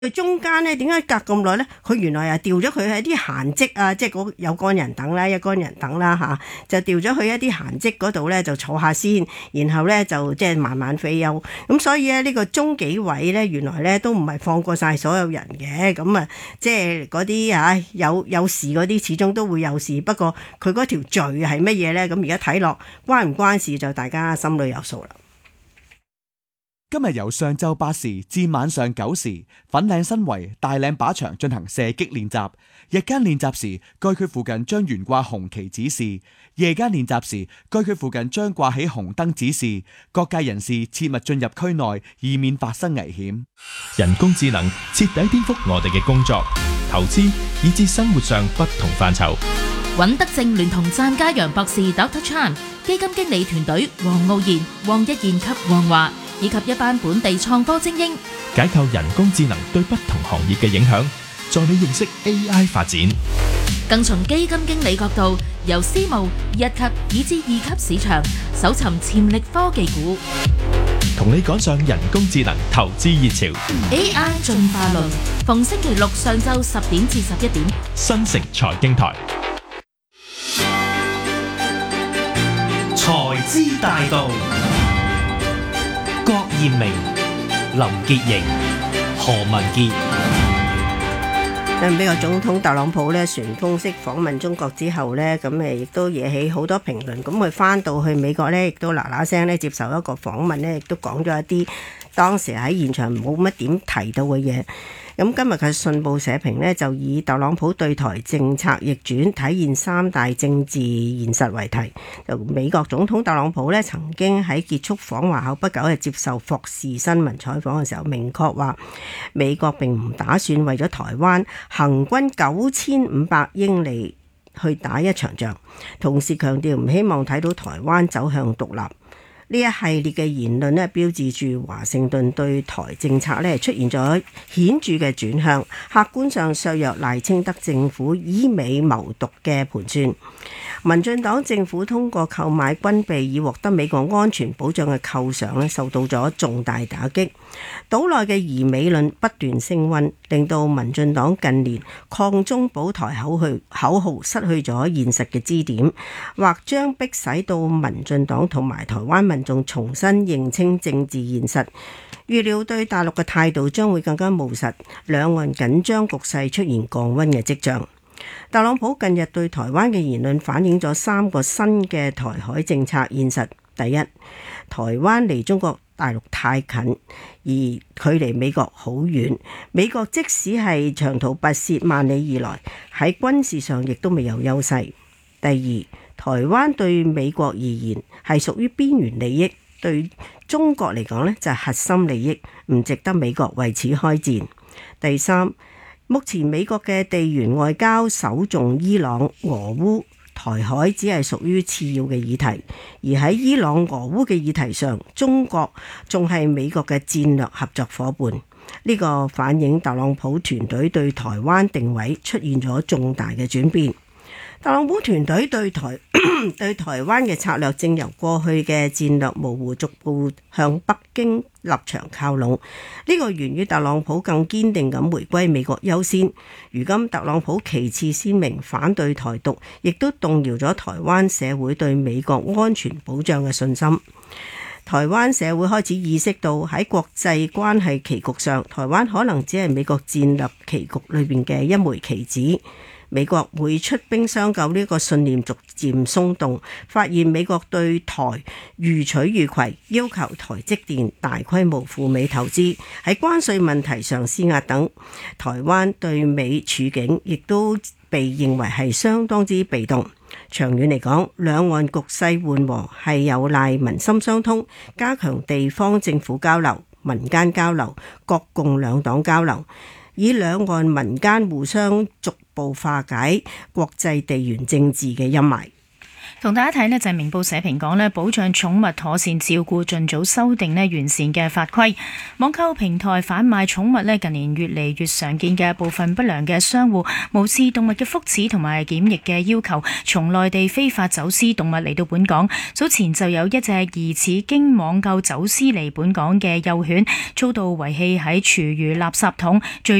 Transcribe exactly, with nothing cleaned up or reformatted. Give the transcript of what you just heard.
佢中間咧點解隔咁耐咧？佢原來係調咗佢喺啲閒職啊，即係嗰有干人等啦，一干人等啦嚇、啊，就調咗去一啲閒職嗰度咧就坐下先，然後咧就即係慢慢退休。咁所以咧呢個中紀委咧原來咧都唔係放過晒所有人嘅，咁啊即係嗰啲啊有有事嗰啲始終都會有事，不過佢嗰條罪係乜嘢咧？咁而家睇落關唔關事就大家心裏有數啦。 今日由上晝八時至晚上九時，粉嶺新圍大嶺靶場進行射擊練習。日間練習時，該區附近將懸掛紅旗指示；夜間練習時，該區附近將掛起紅燈指示。各界人士切勿進入區內，以免發生危險。 人工智能徹底顛覆我哋嘅工作、投資以至生活上不同範疇。 尹德正聯同湛嘉陽博士 Doctor Chan、基金經理團隊黃傲然、黃一賢及黃華，以及一班本地創科精英， 解構人工智能對不同行業嘅影響，助你認識 A I 發展。 更從基金經理角度，由私募、一級以至二級市場搜尋潛力科技股， 同你趕上人工智能投資熱潮。 A I 進化論，逢星期六上晝十點至十一點， 新城財經台。 財資大道，郭艷明、林潔瑩、何文傑。 美國總統特朗普咧旋風式訪問中國之後咧，咁誒亦都惹起好多評論。咁佢翻到去美國咧，亦都嗱嗱聲咧接受一個訪問咧，亦都講咗一啲當時喺現場冇乜點提到嘅嘢。咁今日嘅信報社評呢，就以特朗普對台政策逆轉，體現三大政治現實為題。就美國總統特朗普呢，曾經喺結束訪華後不久係接受霍士新聞採訪嘅時候，明確話美國並唔打算為咗台灣行軍九千五百英里去打一場仗，同時強調唔希望睇到台灣走向獨立。呢一系列嘅言論咧，標誌住華盛頓對台政策咧出現咗顯著嘅轉向，客觀上削弱賴清德政府以美謀獨嘅盤算。民進黨政府通過購買軍備以獲得美國安全保障嘅構想咧，受到咗重大打擊。島內嘅疑美論不斷升溫，令到民進黨近年抗中保台口號口號失去咗現實嘅支點，或將迫使到民進黨同埋台灣民眾重新認清政治現實。預料對大陸嘅態度將會更加務實，兩岸緊張局勢出現降溫嘅跡象。特朗普近日對台灣嘅言論反映咗三個新嘅台海政策現實。第一，台灣離中國大陸太近，而距離美國好遠。美國即使係長途跋涉萬里而來，喺軍事上亦都未有優勢。第二，台灣對美國而言係屬於邊緣利益，對中國嚟講呢就係核心利益，唔值得美國為此開戰。第三，目前美國嘅地緣外交首重伊朗、俄烏，台海只係屬於次要嘅議題。而喺伊朗、俄烏嘅議題上，中國仲係美國嘅戰略合作夥伴。呢個反映特朗普團隊對台灣定位出現咗重大嘅轉變。特朗普團隊對台對台灣嘅策略正由過去嘅戰略模糊逐步向北京立場靠攏，呢個源於特朗普更堅定咁回歸美國優先。如今特朗普旗幟鮮明反對台獨，亦都動搖咗台灣社會對美國安全保障嘅信心。台灣社會開始意識到喺國際關係棋局上，台灣可能只係美國戰略棋局裏邊嘅一枚棋子。美國會出兵相救，呢個信念逐漸鬆動，發現美國對台予取予攜，要求台積電大規模赴美投資，喺關稅問題上施壓等，台灣對美處境亦都被認為係相當之被動。長遠嚟講，兩岸局勢緩和係有賴民心相通，加強地方政府交流、民間交流、國共兩黨交流，以兩岸民間互相逐步化解國際地緣政治嘅陰霾。 同大家睇呢就係明報社評講呢，保障寵物妥善照顧，盡早修訂呢完善嘅法規。網購平台販賣寵物呢近年越嚟越常見嘅部分不良嘅商戶無視動物嘅福祉同埋檢疫嘅要求，從內地非法走私動物嚟到本港。早前就有一隻疑似經網購走私嚟本港嘅幼犬遭到遺棄喺廚餘垃圾桶。最